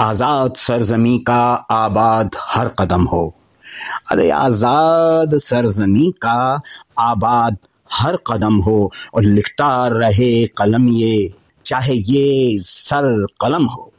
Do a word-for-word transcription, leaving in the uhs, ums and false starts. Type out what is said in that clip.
आज़ाद सरज़मी का आबाद हर कदम हो। अरे आज़ाद सरज़मी का आबाद हर कदम हो और लिखता रहे कलम ये, चाहे ये सर कलम हो।